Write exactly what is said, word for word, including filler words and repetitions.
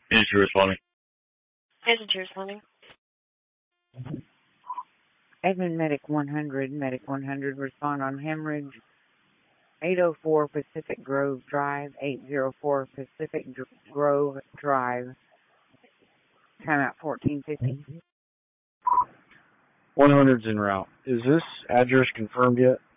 Agency responding. Agency responding. Edmond Medic one hundred, Medic one hundred, respond on hemorrhage. eight oh four Pacific Grove Drive, eight oh four Pacific Grove Drive. Timeout fourteen fifty. one hundred's en route. Is this address confirmed yet?